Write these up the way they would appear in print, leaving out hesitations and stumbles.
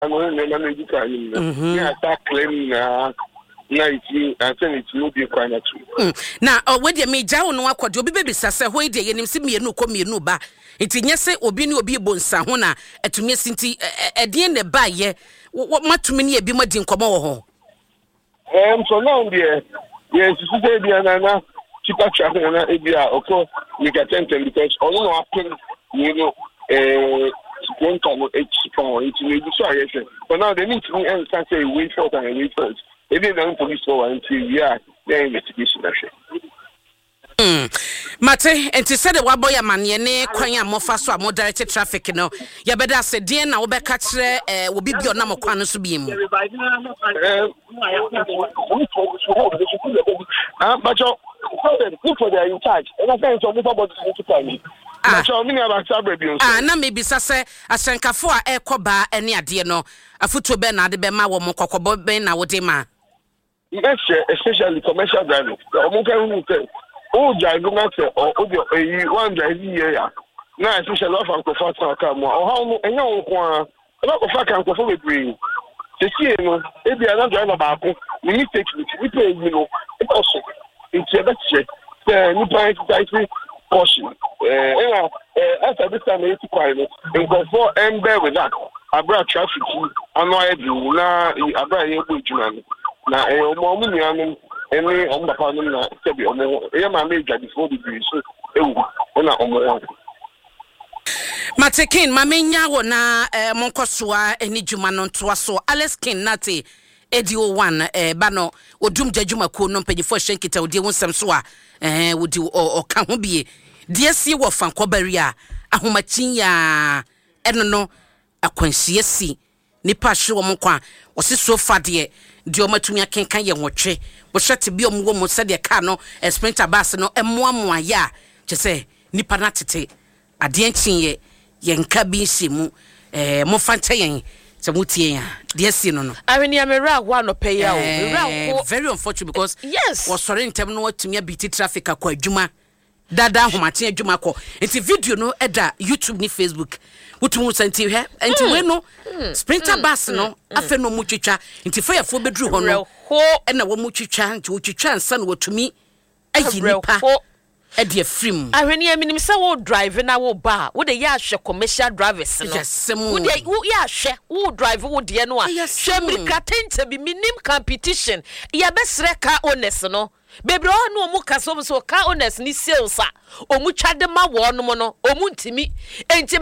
I'm managing time. Yeah, attack claim na it's I think it's no be quite natural. Now, when you me jaw no akwa obi be sase ho ide yenim se mienu ko mienu ba. Enti nyese obi ne obi bonsa ho na etumi sinti edin ne ba ye matumi ne ebi madi nkomo wo ho. So now there yes you say there na cheaper traffic na ebia oko make attempt because all no happen you know one come H for it may be so I say but now they need to understand say wait for and wait for if they don't police for until yeah their investigation Mate, enti said the waboy amane ne kwan amofa so amo direct traffic no. Ya beda se den na wo be ka kire obi bi onam kwan no so bi mu. But you for their in charge. And I think so about to tell me. Na maybe sase asenkafo a ekoba ene ade no afuto be na ade be ma wo mo kokobo be na wo de ma. Yes, especially commercial driving. Oh, driving or one driving here. Now, especially off and comfort come or how and no one about the fact and comfort with me. The see, if they are not driving about, we need to we pay, you know, also it's a better new price portion. After this time, it's quite and go for and bear with that. I brought traffic, I know I do now. I brought you to na money any on the panel na sebi omo e ma major before the breeze so ewu na omo Matekin mamenya wo na monkosoa eni djuma no ntoa so Alex King nate edio 1 ba no odum djuma ko no mpanyifo hyenkita odi wonsem so a wodi o ka ho bie de si wo fankobari a ahomachin ya eno no akwanhie si nipa hwe wo mkwa o se so fade de o matumi akenkan ye nwotwe wo hwete bi omwo mo se de ka no sprinter bus no emoamoa ya kyese nipa na tete ade anchin ye nka bi nsemu mo fanta yen se mutie ya de si no awini amera wa no pay ya o very unfortunate because yes was sorry ntem no watumi abiti traffic akwa adwuma dada homaten adwuma ko enti video no eda YouTube ni Facebook wutumu santi he enti we no sprinter bus no afa no mu twetwa enti fa yafo bedru ho no na wo mu twetwa enti wo twetwa ansa no watumi ayi nipa e de afrim ahweni aminim se wo drive na wo ba wo de ya hwe commercial drivers no wo de ya hwe wo drive wo de no a hwe mirikatente bi minim competition ya besre ka honest no bebre no mu kaso so ka honest ni sales a omu twade ma wo no mo no omu ntimi enti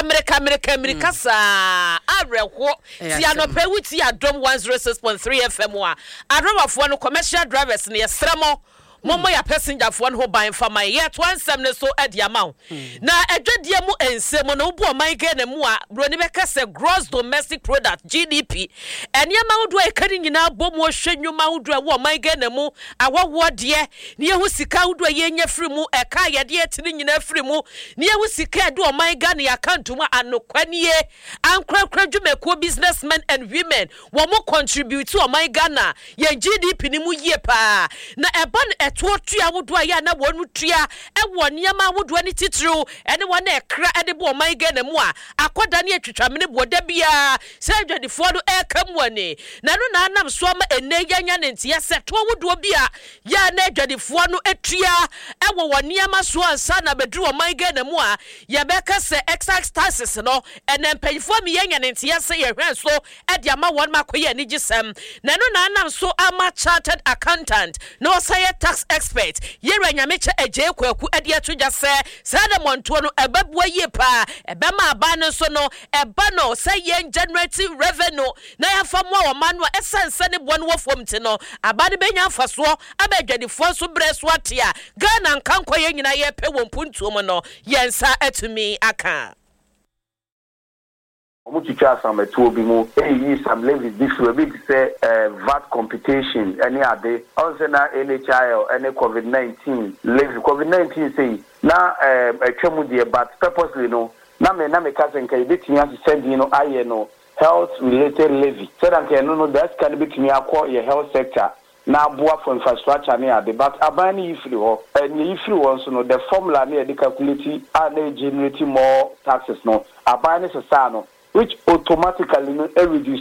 mirika sa areho ti anope wuti adom 106.3 FM a adromafo no commercial drivers ne yesremo Momo ya passenger for one who buying for my yet one sem so at the amount. Na edwadie mu ensem no bu o man ge na mu a broni beka se gross domestic product GDP. Eniema wodo e kani nyina bom wo hwenwuma wodo wo man ge na mu awowo de ne yehu sika wodo ye nya firi mu e ka ye de etini nyina firi mu ne yehu sika de o man ga na account mu anokwanie ankrakra dwumeko businessmen and women wo mo contribute to o man ga na ye GDP ni mu ye pa na ebon tuya wodo ya na wonu tua ewo niama wodo ani titru ene wona ekra ede bo man ga na mu a akoda ne atwitwamene boda bia se adwadifo do ekam wani na no na anam so ma ene yanya ne ntia se to wodo bia ya na adwadifo no etua ewo woniama so ansa na bedru o man ga na mu a ye beka se excise taxes no ene mpanyifo mi yanya ne ntia se ye hwen so ede ama won makoye ni gisem na no na anam so ama chartered accountant no say tax expert yera nyamecha eje kwaku ade atoja se da monto no ebabua ye pa ebema aba no so no eba no say yen generative revenue na ya famo o manu esense ne bo no wofom ti no aba de benya faso abadwadifo so breso atia Ghana nkankwa ye nyina ye pe wo mpuntuo no yensa atumi aka Omuchicha some two bi mu some levies this will be say VAT computation any ade also na NHIL any COVID-19 levy COVID-19 say na atwemu de but purposely no na me cousin kai betinya to send you know aye no health related levy so that no that can be to akọ your health sector na boa for infrastructure ne ade but abani ifri ho and ifri won so no the formula na dey calculate and generate more taxes no abani so sa no which automatically reduce